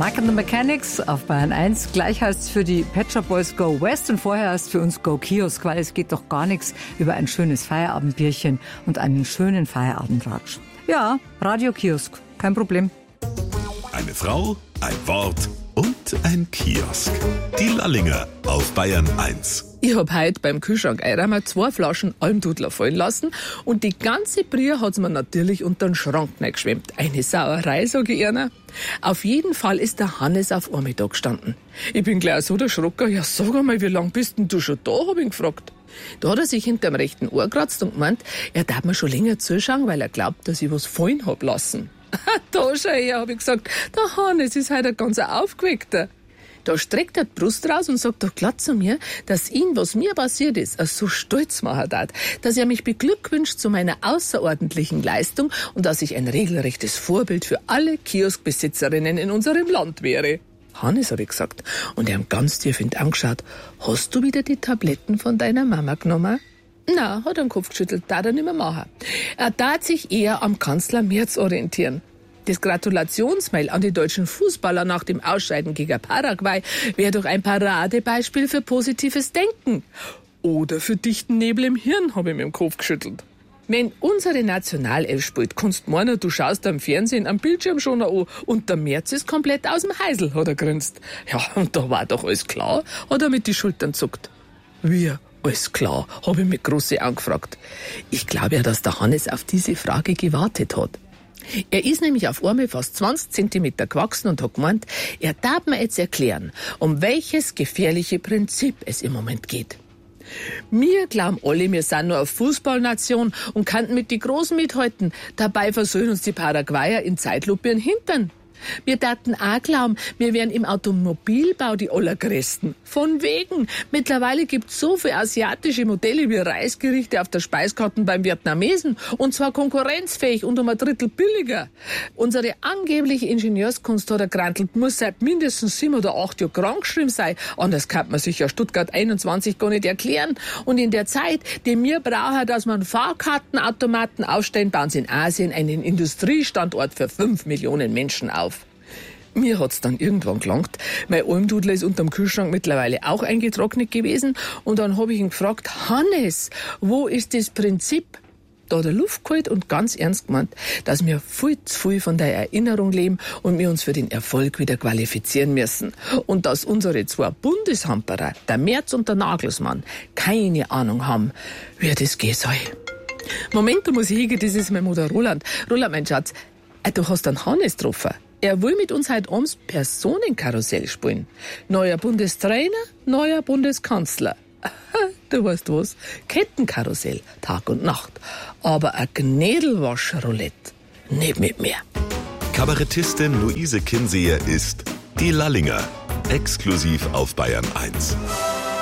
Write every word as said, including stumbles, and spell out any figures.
Mike and the Mechanics auf Bayern eins. Gleich heißt es für die Pet Shop Boys Go West und vorher heißt es für uns Go Kiosk, weil es geht doch gar nichts über ein schönes Feierabendbierchen und einen schönen Feierabendratsch. Ja, Radio Kiosk, kein Problem. Eine Frau, ein Wort und ein Kiosk. Die Lallinger auf Bayern eins. Ich hab heute beim Kühlschrank einmal zwei Flaschen Almdudler fallen lassen und die ganze Brühe hat's mir natürlich unter den Schrank reingeschwemmt. Eine Sauerei, sag ich Ihnen. Auf jeden Fall ist der Hannes auf einmal da gestanden. Ich bin gleich so erschrocken. Ja, sag einmal, wie lang bist denn du schon da, hab ich ihn gefragt. Da hat er sich hinterm rechten Ohr gekratzt und gemeint, er darf mir schon länger zuschauen, weil er glaubt, dass ich was fallen hab lassen. Da schau her, hab ich gesagt, der Hannes ist heute ein ganz aufgeweckter. Da streckt er die Brust raus und sagt doch glatt zu mir, dass ihn, was mir passiert ist, er so stolz machen darf, dass er mich beglückwünscht zu meiner außerordentlichen Leistung und dass ich ein regelrechtes Vorbild für alle Kioskbesitzerinnen in unserem Land wäre. Hannes, hab ich gesagt, und er hat ganz tief in die Augen geschaut, hast du wieder die Tabletten von deiner Mama genommen? Na, hat er den Kopf geschüttelt, darf er nicht mehr machen. Er darf sich eher am Kanzler Merz orientieren. Das Gratulationsmail an die deutschen Fußballer nach dem Ausscheiden gegen Paraguay wäre doch ein Paradebeispiel für positives Denken. Oder für dichten Nebel im Hirn, habe ich mir im Kopf geschüttelt. Wenn unsere Nationalelf spielt, kannst du meinen, du schaust am Fernsehen am Bildschirm schon an und der Merz ist komplett aus dem Heisel, hat er grinst. Ja, und da war doch alles klar, hat er mit die Schultern zuckt. Wie? Alles klar, habe ich mit große Augen gefragt. Ich glaube ja, dass der Hannes auf diese Frage gewartet hat. Er ist nämlich auf einmal fast zwanzig Zentimeter gewachsen und hat gemeint, er darf mir jetzt erklären, um welches gefährliche Prinzip es im Moment geht. Wir glauben alle, wir sind nur eine Fußballnation und könnten mit die Großen mithalten. Dabei versöhnen uns die Paraguayer in Zeitlupe ihren Hintern. Wir dachten auch glauben, wir wären im Automobilbau die Allergrößten. Von wegen. Mittlerweile gibt's so viele asiatische Modelle wie Reisgerichte auf der Speiskarte beim Vietnamesen. Und zwar konkurrenzfähig und um ein Drittel billiger. Unsere angebliche Ingenieurskunst, hat er gerantelt, muss seit mindestens sieben oder acht Jahren krankgeschrieben sein. Anders kann man sich ja Stuttgart einundzwanzig gar nicht erklären. Und in der Zeit, die wir brauchen, dass man Fahrkartenautomaten aufstellen, bauen sie in Asien einen Industriestandort für fünf Millionen Menschen auf. Mir hat's dann irgendwann gelangt. Mein Almdudler ist unterm Kühlschrank mittlerweile auch eingetrocknet gewesen. Und dann habe ich ihn gefragt, Hannes, wo ist das Prinzip? Da hat er Luft geholt und ganz ernst gemeint, dass wir viel zu viel von der Erinnerung leben und wir uns für den Erfolg wieder qualifizieren müssen. Und dass unsere zwei Bundeshamperer, der Merz und der Nagelsmann, keine Ahnung haben, wie das gehen soll. Moment, da muss ich hingehen, das ist mein Mutter Roland. Roland, mein Schatz, du hast einen Hannes getroffen. Er will mit uns heute abends Personenkarussell spielen. Neuer Bundestrainer, neuer Bundeskanzler. Du weißt was? Kettenkarussell, Tag und Nacht. Aber ein Gnädelwasch-Roulette, nicht mit mir. Kabarettistin Luise Kinseher ist die Lallinger. Exklusiv auf Bayern eins.